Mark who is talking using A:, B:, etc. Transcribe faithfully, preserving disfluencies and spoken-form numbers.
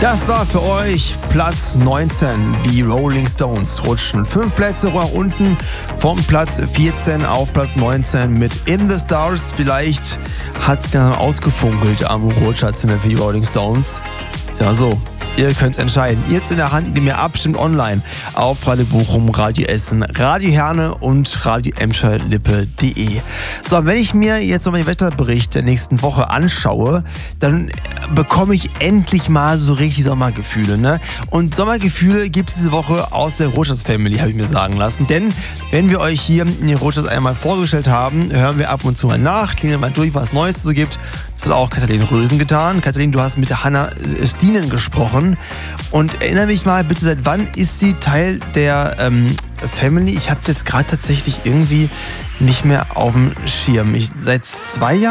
A: Das war für euch Platz neunzehn. Die Rolling Stones rutschen fünf Plätze nach unten vom Platz vierzehn auf Platz neunzehn mit In the Stars. Vielleicht hat es dann ausgefunkelt am Rutschatzimmer für die Rolling Stones. Ja, so. Ihr könnt entscheiden. Jetzt in der Hand, die mir abstimmt online auf Radio Bochum, Radio Essen, Radio Herne und Radio Emscher Lippe punkt de. So, wenn ich mir jetzt nochmal den Wetterbericht der nächsten Woche anschaue, dann bekomme ich endlich mal so richtig Sommergefühle. Ne? Und Sommergefühle gibt es diese Woche aus der Rotschatz-Family, habe ich mir sagen lassen. Denn wenn wir euch hier in den Rotschatz einmal vorgestellt haben, hören wir ab und zu mal nach, klingeln mal durch, was Neues so gibt. Das hat auch Katharin Rösen getan. Katharin, du hast mit der Hanna Stinen gesprochen. Und erinnere mich mal bitte, seit wann ist sie Teil der ähm, Family? Ich habe es jetzt gerade tatsächlich irgendwie nicht mehr auf dem Schirm. Ich, seit zwei Jahren?